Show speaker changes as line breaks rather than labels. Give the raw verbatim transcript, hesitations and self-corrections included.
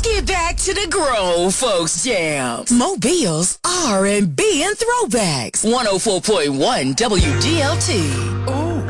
Let's get back to the grown folks jams. Mobile's R and B and throwbacks. one oh four point one W D L T.